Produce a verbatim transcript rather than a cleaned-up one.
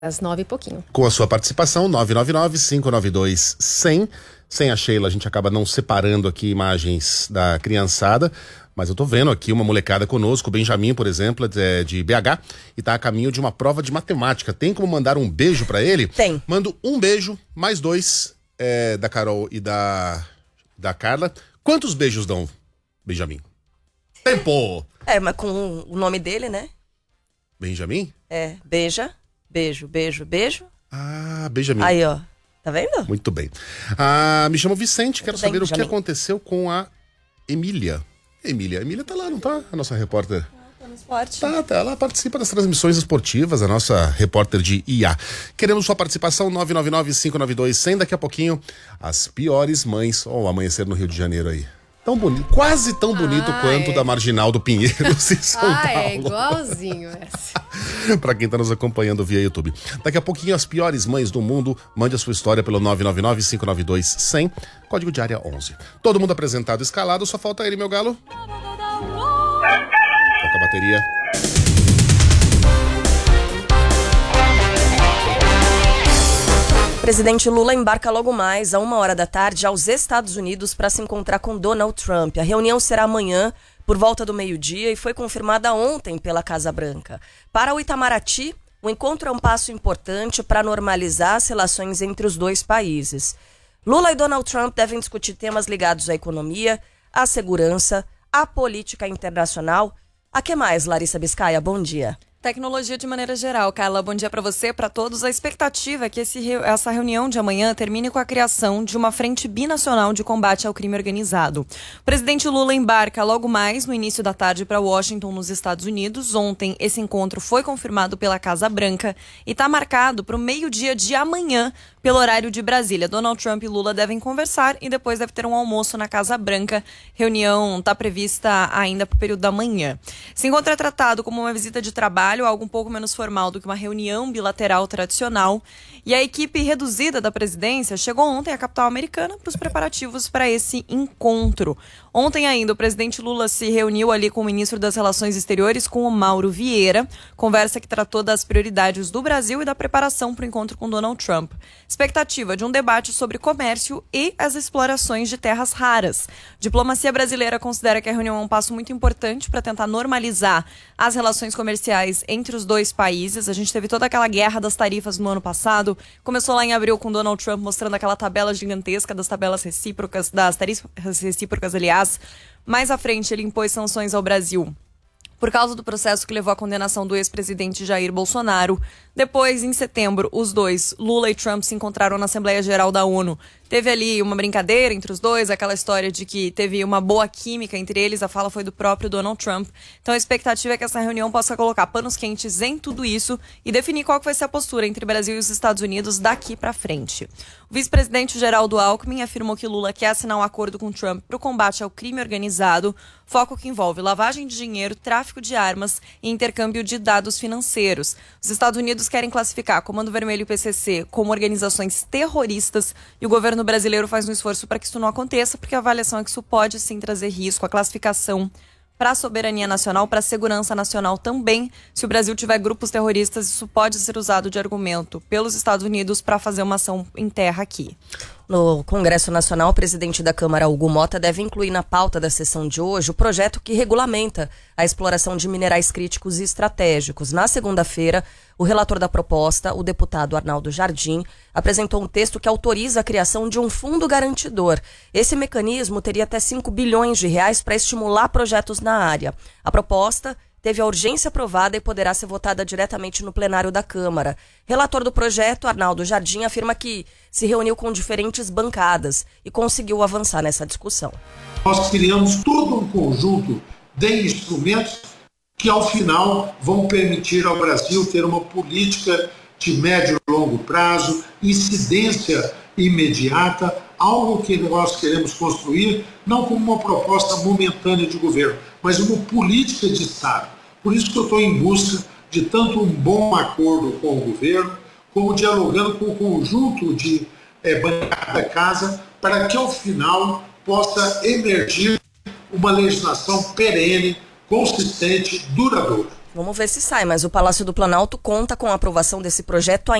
Às nove e pouquinho. Com a sua participação, nove nove nove, cinco nove dois, cem. Sem a Sheila, a gente acaba não separando aqui imagens da criançada, mas eu tô vendo aqui uma molecada conosco, o Benjamin, por exemplo, é de B H, e tá a caminho de uma prova de matemática. Tem como mandar um beijo pra ele? Tem. Mando um beijo, mais dois, é, da Carol e da, da Carla. Quantos beijos dão, Benjamin? Tempo! É, mas com o nome dele, né? Benjamin? É, beija, beijo, beijo, beijo. Ah, Benjamin. Aí, ó. Tá vendo? Muito bem. Ah, me chamo Vicente, quero Tudo bem, saber o que Benjamin? aconteceu com a Emília. Emília, a Emília tá lá, não tá? A nossa repórter. Tá no esporte. Tá, tá, ela participa das transmissões esportivas, a nossa repórter de I A. Queremos sua participação, nove nove nove, cinco nove dois, cem. Daqui a pouquinho, as piores mães. Ó, o amanhecer no Rio de Janeiro aí. Tão bonito, quase tão bonito Ah, quanto é. da Marginal do Pinheiros em São Ah, Paulo. é igualzinho essa. Pra quem tá nos acompanhando via YouTube. Daqui a pouquinho, as piores mães do mundo. Mande a sua história pelo nove nove nove, cinco nove dois, cem. Código de área onze. Todo mundo apresentado, escalado. Só falta ele, meu galo. Toca a bateria. O presidente Lula embarca logo mais, a uma hora da tarde, aos Estados Unidos para se encontrar com Donald Trump. A reunião será amanhã, por volta do meio-dia, e foi confirmada ontem pela Casa Branca. Para o Itamaraty, o encontro é um passo importante para normalizar as relações entre os dois países. Lula e Donald Trump devem discutir temas ligados à economia, à segurança, à política internacional. A que mais, Larissa Biscaia? Bom dia. Tecnologia de maneira geral. Carla, bom dia para você, para todos. A expectativa é que esse, essa reunião de amanhã termine com a criação de uma frente binacional de combate ao crime organizado. O presidente Lula embarca logo mais no início da tarde para Washington, nos Estados Unidos. Ontem, esse encontro foi confirmado pela Casa Branca e está marcado para o meio-dia de amanhã, pelo horário de Brasília. Donald Trump e Lula devem conversar e depois deve ter um almoço na Casa Branca. Reunião está prevista ainda para o período da manhã. Esse encontro é tratado como uma visita de trabalho, algo um pouco menos formal do que uma reunião bilateral tradicional. E a equipe reduzida da presidência chegou ontem à capital americana para os preparativos para esse encontro. Ontem ainda, o presidente Lula se reuniu ali com o ministro das Relações Exteriores, com o Mauro Vieira, conversa que tratou das prioridades do Brasil e da preparação para o encontro com Donald Trump. Expectativa de um debate sobre comércio e as explorações de terras raras. Diplomacia brasileira considera que a reunião é um passo muito importante para tentar normalizar as relações comerciais entre os dois países. A gente teve toda aquela guerra das tarifas no ano passado. Começou lá em abril com Donald Trump mostrando aquela tabela gigantesca das tabelas recíprocas, das tarifas recíprocas, aliás. Mais à frente, ele impôs sanções ao Brasil por causa do processo que levou à condenação do ex-presidente Jair Bolsonaro. Depois, em setembro, os dois, Lula e Trump, se encontraram na Assembleia Geral da ONU. Teve ali uma brincadeira entre os dois, aquela história de que teve uma boa química entre eles, a fala foi do próprio Donald Trump. Então a expectativa é que essa reunião possa colocar panos quentes em tudo isso e definir qual que vai ser a postura entre Brasil e os Estados Unidos daqui para frente. O vice-presidente Geraldo Alckmin afirmou que Lula quer assinar um acordo com Trump para o combate ao crime organizado, foco que envolve lavagem de dinheiro, tráfico de armas e intercâmbio de dados financeiros. Os Estados Unidos querem classificar Comando Vermelho e P C C como organizações terroristas e o governo brasileiro faz um esforço para que isso não aconteça, porque a avaliação é que isso pode sim trazer risco, a classificação para a soberania nacional, para a segurança nacional também. Se o Brasil tiver grupos terroristas, isso pode ser usado de argumento pelos Estados Unidos para fazer uma ação em terra aqui. No Congresso Nacional, o presidente da Câmara, Hugo Mota, deve incluir na pauta da sessão de hoje o projeto que regulamenta a exploração de minerais críticos e estratégicos. Na segunda-feira, o relator da proposta, o deputado Arnaldo Jardim, apresentou um texto que autoriza a criação de um fundo garantidor. Esse mecanismo teria até cinco bilhões de reais para estimular projetos na área. A proposta teve a urgência aprovada e poderá ser votada diretamente no plenário da Câmara. Relator do projeto, Arnaldo Jardim, afirma que se reuniu com diferentes bancadas e conseguiu avançar nessa discussão. Nós criamos todo um conjunto de instrumentos que, ao final, vão permitir ao Brasil ter uma política de médio e longo prazo, incidência imediata, algo que nós queremos construir, não como uma proposta momentânea de governo, mas uma política de Estado. Por isso que eu estou em busca de tanto um bom acordo com o governo, como dialogando com o conjunto de é, bancada da casa, para que, ao final, possa emergir uma legislação perene, consistente, duradoura. Vamos ver se sai, mas o Palácio do Planalto conta com a aprovação desse projeto